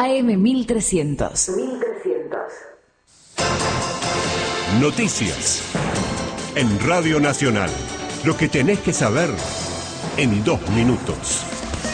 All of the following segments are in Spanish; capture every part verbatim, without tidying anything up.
A M mil trescientos. mil trescientos. Noticias. En Radio Nacional. Lo que tenés que saber en dos minutos.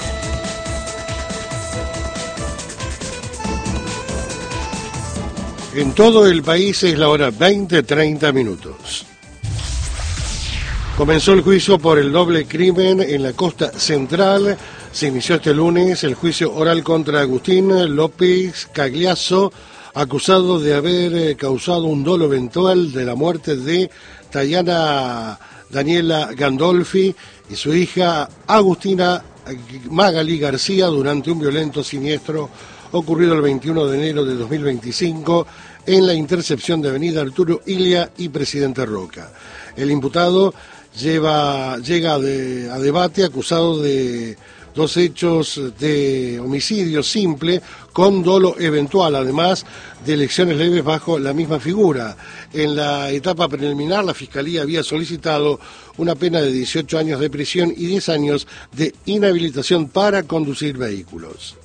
En todo el país es la hora veinte, treinta minutos. Comenzó el juicio por el doble crimen en la costa central. Se inició este lunes el juicio oral contra Agustín López Cagliasso, acusado de haber causado un dolo eventual de la muerte de Tayana Daniela Gandolfi y su hija Agustina Magali García durante un violento siniestro ocurrido el veintiuno de enero de dos mil veinticinco en la intercepción de Avenida Arturo Illia y Presidente Roca. El imputado lleva, llega de, a debate acusado de dos hechos de homicidio simple con dolo eventual, además de lesiones leves bajo la misma figura. En la etapa preliminar, la Fiscalía había solicitado una pena de dieciocho años de prisión y diez años de inhabilitación para conducir vehículos.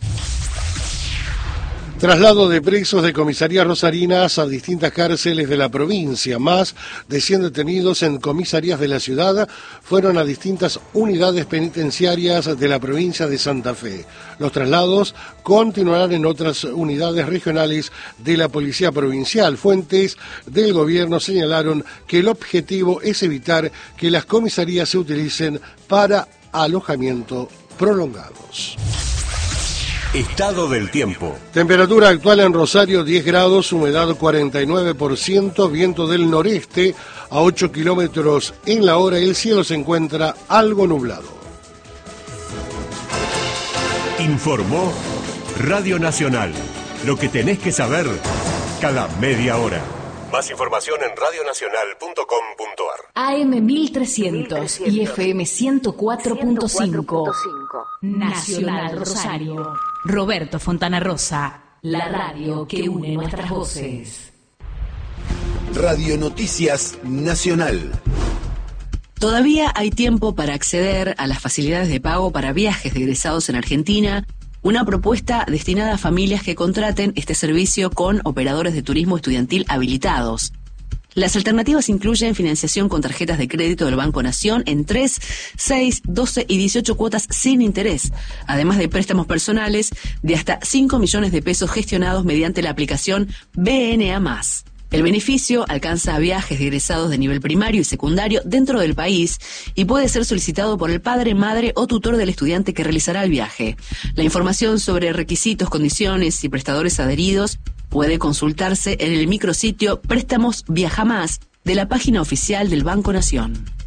Traslado de presos de comisarías rosarinas a distintas cárceles de la provincia. Más de cien detenidos en comisarías de la ciudad fueron a distintas unidades penitenciarias de la provincia de Santa Fe. Los traslados continuarán en otras unidades regionales de la Policía Provincial. Fuentes del gobierno señalaron que el objetivo es evitar que las comisarías se utilicen para alojamiento prolongados. Estado del tiempo. Temperatura actual en Rosario diez grados, humedad cuarenta y nueve por ciento, viento del noreste a ocho kilómetros en la hora. El cielo se encuentra algo nublado. Informó Radio Nacional. Lo que tenés que saber cada media hora. Más información en radionacional punto com punto ar. A M mil trescientos y F M ciento cuatro punto cinco. Nacional Rosario. Roberto Fontana Rosa, la radio que une nuestras voces. Radio Noticias Nacional. Todavía hay tiempo para acceder a las facilidades de pago para viajes de egresados en Argentina, una propuesta destinada a familias que contraten este servicio con operadores de turismo estudiantil habilitados. Las alternativas incluyen financiación con tarjetas de crédito del Banco Nación en tres, seis, doce y dieciocho cuotas sin interés, además de préstamos personales de hasta cinco millones de pesos gestionados mediante la aplicación B N A más. El beneficio alcanza a viajes de egresados de nivel primario y secundario dentro del país y puede ser solicitado por el padre, madre o tutor del estudiante que realizará el viaje. La información sobre requisitos, condiciones y prestadores adheridos puede consultarse en el micrositio Préstamos Viaja Más de la página oficial del Banco Nación.